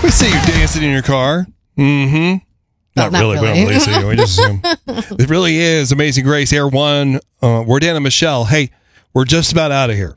We see you dancing in your car. Mm-hmm. Not really. We don't really see you. We just assume. It really is Amazing Grace, Air One. We're Dan and Michelle. Hey, we're just about out of here.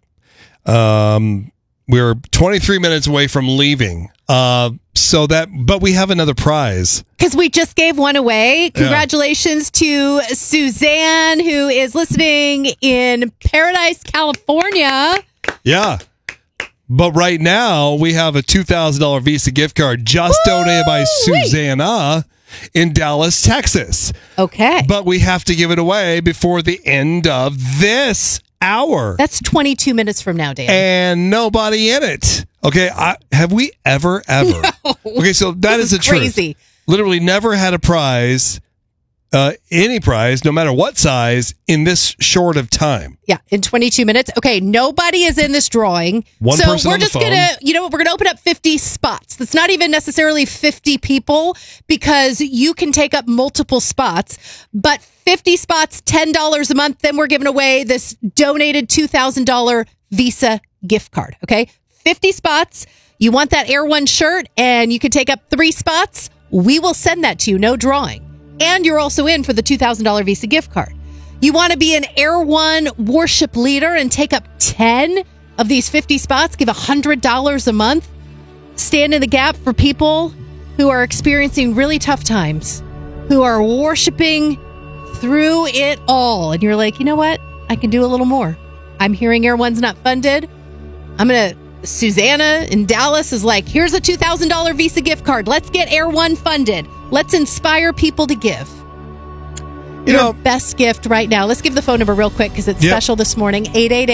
We're 23 minutes away from leaving. But we have another prize. Because we just gave one away. Congratulations to Suzanne, who is listening in Paradise, California. Yeah. But right now, we have a $2,000 Visa gift card just donated by Susanna in Dallas, Texas. Okay. But we have to give it away before the end of this hour. That's 22 minutes from now, Dan. And nobody in it. Okay, have we ever? No. Okay, so that is the crazy. Truth. Literally never had a prize, any prize, no matter what size, in this short of time. Yeah, in 22 minutes. Okay, nobody is in this drawing. One person on the phone. We're just going to, we're going to open up 50 spots. That's not even necessarily 50 people because you can take up multiple spots, but 50 spots, $10 a month. Then we're giving away this donated $2,000 Visa gift card. Okay, 50 spots. You want that Air One shirt and you can take up 3 spots. We will send that to you. No drawing. And you're also in for the $2,000 Visa gift card. You want to be an Air One worship leader and take up 10 of these 50 spots, give $100 a month, stand in the gap for people who are experiencing really tough times, who are worshiping through it all. And you're like, you know what? I can do a little more. I'm hearing Air One's not funded. Susanna in Dallas is like, here's a $2,000 Visa gift card. Let's get Air One funded. Let's inspire people to give. Your best gift right now. Let's give the phone number real quick because it's special this morning.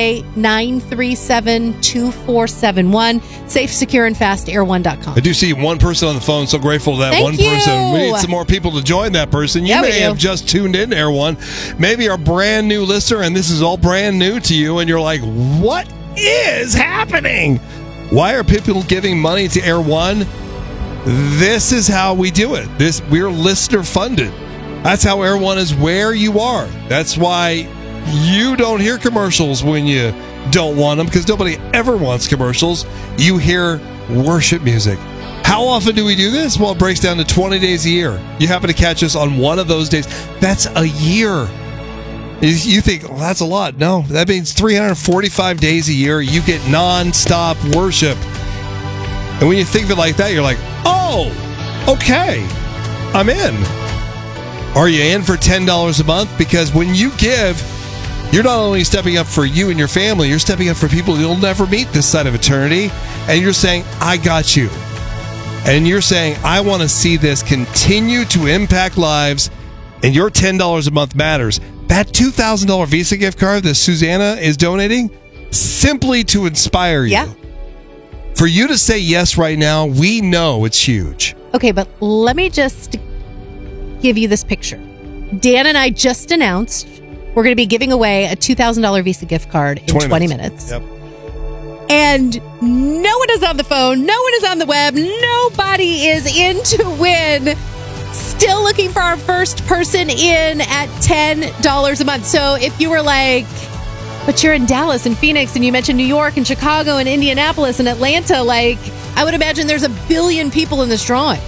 888-937-2471. Safe, secure, and fast, air1.com. I do see one person on the phone. So grateful to that Thank one you. person. We need some more people to join that person. You may have just tuned in to Air One. Maybe you're a brand new listener and this is all brand new to you and you're like, what is happening? Why are people giving money to Air One? This is how we do it. We're listener funded. That's how Air One is where you are. That's why you don't hear commercials when you don't want them, because nobody ever wants commercials. You hear worship music. How often do we do this? Well, it breaks down to 20 days a year. You happen to catch us on one of those days. That's a year. You think, well, that's a lot. No, that means 345 days a year you get non-stop worship. And when you think of it like that, you're like, oh, okay, I'm in. Are you in for $10 a month? Because when you give, you're not only stepping up for you and your family, you're stepping up for people you'll never meet this side of eternity. And you're saying, I got you. And you're saying, I want to see this continue to impact lives, and your $10 a month matters. That $2,000 Visa gift card that Susanna is donating, simply to inspire you. Yeah. For you to say yes right now, we know it's huge. Okay, but let me just give you this picture. Dan and I just announced we're going to be giving away a $2,000 Visa gift card in 20 minutes. Yep. And no one is on the phone. No one is on the web. Nobody is in to win. Still looking for our first person in at $10 a month. So if you were like, but you're in Dallas and Phoenix and you mentioned New York and Chicago and Indianapolis and Atlanta, like, I would imagine there's a billion people in this drawing.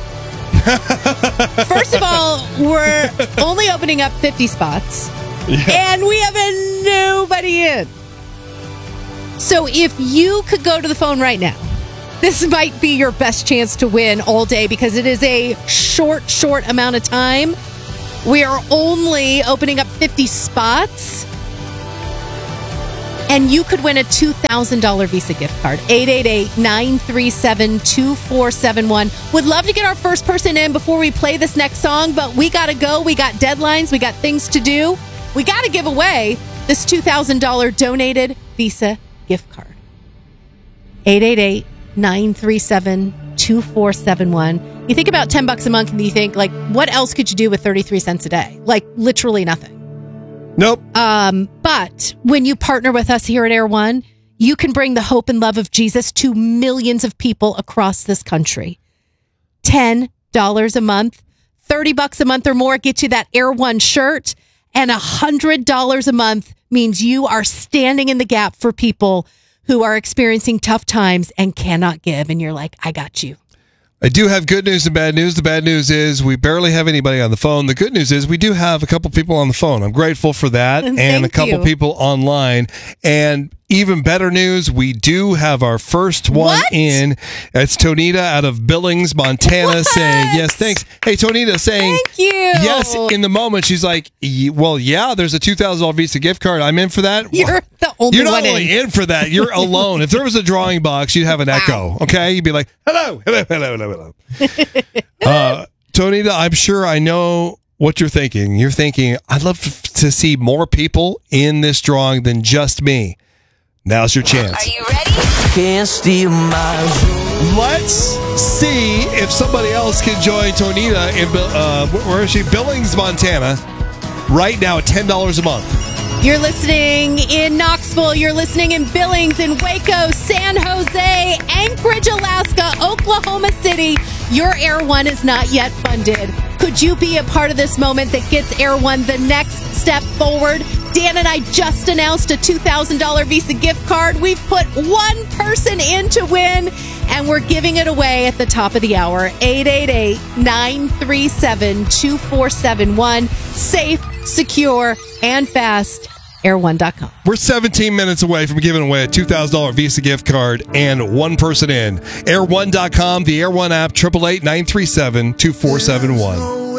First of all, we're only opening up 50 spots. Yeah. And we have nobody in. So if you could go to the phone right now, this might be your best chance to win all day because it is a short amount of time. We are only opening up 50 spots. And you could win a $2,000 Visa gift card. 888-937-2471. Would love to get our first person in before we play this next song, but we got to go. We got deadlines. We got things to do. We got to give away this $2,000 donated Visa gift card. 888-937-2471. You think about $10 a month and you think, like, what else could you do with 33 cents a day? Like, literally nothing. Nope. But when you partner with us here at Air One, you can bring the hope and love of Jesus to millions of people across this country. $10 a month, $30 a month or more gets you that Air One shirt, and $100 a month means you are standing in the gap for people who are experiencing tough times and cannot give. And you're like, I got you. I do have good news and bad news. The bad news is we barely have anybody on the phone. The good news is we do have a couple people on the phone. I'm grateful for that. And a couple people online. And even better news, we do have our first one in. It's Tonita out of Billings, Montana saying, yes, thanks. Hey, Tonita saying, thank you. Yes, in the moment. She's like, well, yeah, there's a $2,000 Visa gift card. I'm in for that. You're the only You're not one only in for that, you're alone. If there was a drawing box, you'd have an echo, okay? You'd be like, hello, hello, hello, hello, hello. Tonita, I'm sure I know what you're thinking. You're thinking, I'd love to see more people in this drawing than just me. Now's your chance. Are you ready? Can't steal my Let's see if somebody else can join Tonita in where is she? Billings, Montana. Right now at $10 a month. You're listening in Knoxville. You're listening in Billings, in Waco, San Jose, Anchorage, Alaska, Oklahoma City. Your Air One is not yet funded. Could you be a part of this moment that gets Air One the next step forward? Dan and I just announced a $2,000 Visa gift card. We've put one person in to win, and we're giving it away at the top of the hour. 888-937-2471. Safe, secure, and fast. Air1.com. We're 17 minutes away from giving away a $2,000 Visa gift card and one person in. Air1.com, the Air One app, 888-937-2471.